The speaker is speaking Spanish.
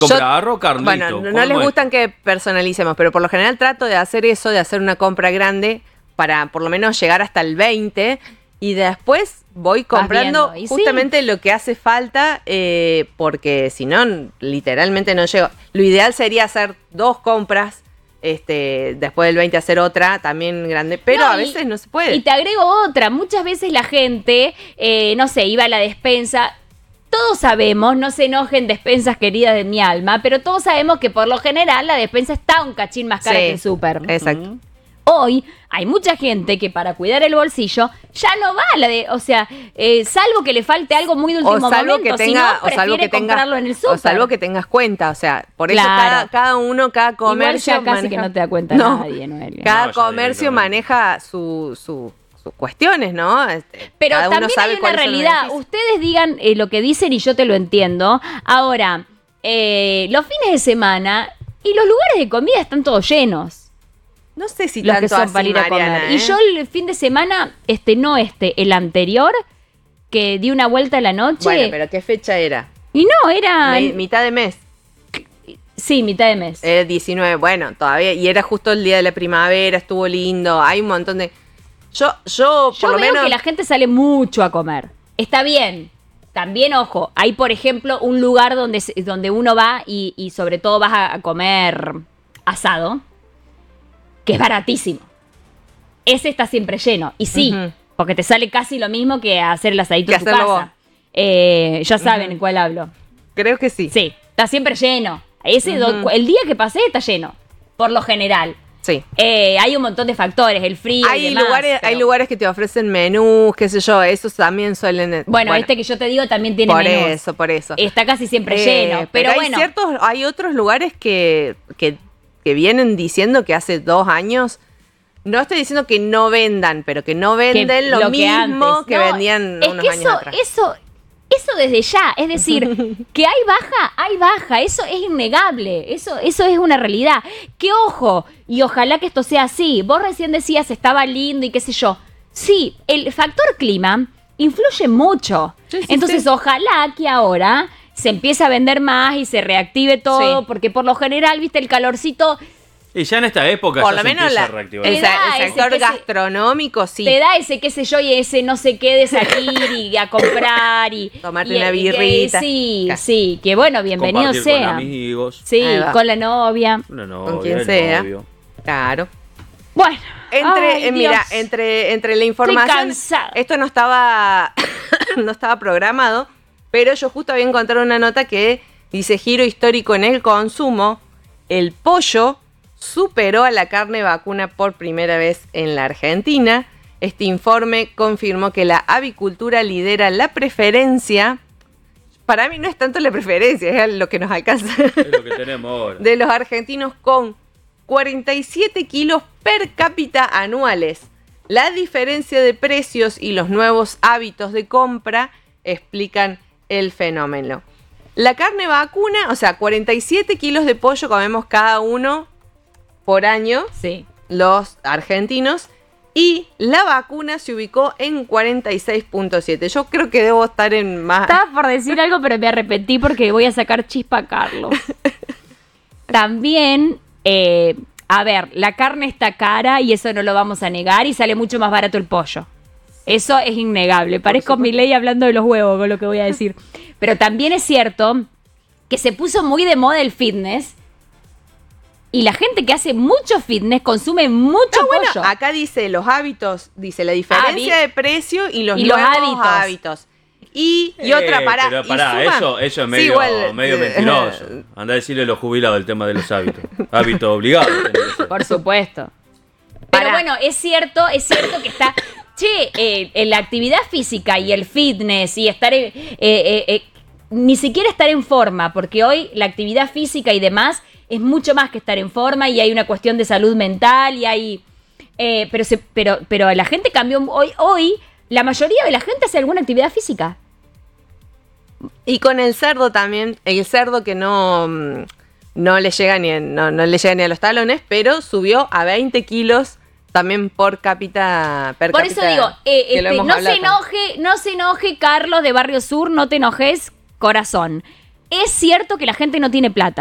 ¿Compra arroz o carnito? Bueno, no les gustan que personalicemos, pero por lo general trato de hacer eso, de hacer una compra grande para por lo menos llegar hasta el 20 y después voy comprando justamente lo que hace falta porque si no, literalmente no llego. Lo ideal sería hacer 2 compras, después del 20 hacer otra también grande, pero a veces no se puede. Y te agrego otra, muchas veces la gente, no sé, iba a la despensa. Todos sabemos, no se enojen despensas queridas de mi alma, pero todos sabemos que por lo general la despensa está un cachín más cara que el súper. Exacto. Hoy hay mucha gente que para cuidar el bolsillo ya no va a la de, o sea, salvo que le falte algo muy de último momento, prefiere comprarlo en el súper. O salvo que tengas cuenta, o sea, por eso cada uno, cada comercio igual ya casi que no te da cuenta nadie, Noelia. Cada comercio maneja sus cuestiones, ¿no? Pero también hay una realidad. Ustedes digan lo que dicen y yo te lo entiendo. Ahora, los fines de semana y los lugares de comida están todos llenos. No sé si los tanto que son así, para ir a Mariana, comer. Y yo el fin de semana, el anterior, que di una vuelta a la noche. Bueno, pero ¿qué fecha era? Y no, era... mitad de mes. Sí, mitad de mes. 19, bueno, todavía. Y era justo el día de la primavera, estuvo lindo. Hay un montón de... Yo por lo veo menos... que la gente sale mucho a comer. Está bien. También, ojo, hay, por ejemplo, un lugar donde uno va y sobre todo vas a comer asado, que es baratísimo. Ese está siempre lleno. Y sí, porque te sale casi lo mismo que hacer el asadito en tu casa. Ya saben en cuál hablo. Creo que sí. Sí, está siempre lleno. El día que pasé está lleno, por lo general. Sí. Hay un montón de factores, el frío y demás. Hay lugares que te ofrecen menús, qué sé yo, esos también suelen... Bueno, que yo te digo también tiene menús. Por eso. Está casi siempre lleno, pero bueno. Hay otros lugares que vienen diciendo que hace 2 años, no estoy diciendo que no vendan, pero que no venden lo mismo que vendían unos años atrás. Eso desde ya, es decir, que hay baja, eso es innegable, eso es una realidad. Que ojo, y ojalá que esto sea así, vos recién decías estaba lindo y qué sé yo. Sí, el factor clima influye mucho, entonces ojalá que ahora se empiece a vender más y se reactive todo, porque por lo general, viste, el calorcito... Y ya en esta época por ya lo se menos empieza a reactivar. El sector gastronómico, sí. Te da ese, qué sé yo, y ese no sé qué de salir y a comprar y... Tomarte una birrita. Sí, que bueno, bienvenido compartir sea. con amigos. Sí, con la novia. Con quien sea. Novio. Claro. Bueno. Entre la información... Estoy cansada. Esto no estaba programado, pero yo justo había encontrado una nota que dice: giro histórico en el consumo. El pollo superó a la carne vacuna por primera vez en la Argentina. Este informe confirmó que la avicultura lidera la preferencia. Para mí no es tanto la preferencia, es lo que nos alcanza. Es lo que tenemos ahora. De los argentinos, con 47 kilos per cápita anuales. La diferencia de precios y los nuevos hábitos de compra explican el fenómeno. La carne vacuna, o sea, 47 kilos de pollo comemos cada uno por año, los argentinos, y la vacuna se ubicó en 46.7. Yo creo que debo estar en más... Estaba por decir algo, pero me arrepentí porque voy a sacar chispa a Carlos. También, a ver, la carne está cara y eso no lo vamos a negar, y sale mucho más barato el pollo. Eso es innegable. Parezco Milei hablando de los huevos con lo que voy a decir. Pero también es cierto que se puso muy de moda el fitness. Y la gente que hace mucho fitness consume mucho pollo. Acá dice los hábitos, dice la diferencia de precio y los nuevos hábitos. Y otra, pero eso es medio mentiroso. Anda a decirle a los jubilados el tema de los hábitos. Hábito obligado. Por supuesto. Pero bueno, es cierto que está... la actividad física y el fitness y estar... ni siquiera estar en forma, porque hoy la actividad física y demás es mucho más que estar en forma, y hay una cuestión de salud mental y hay... pero la gente cambió... Hoy la mayoría de la gente hace alguna actividad física. Y con el cerdo también, el cerdo que no le llega no le llega ni a los talones, pero subió a 20 kilos también por cápita. Por eso digo, no se enoje Carlos de Barrio Sur, no te enojes, corazón. es cierto que la gente no tiene plata.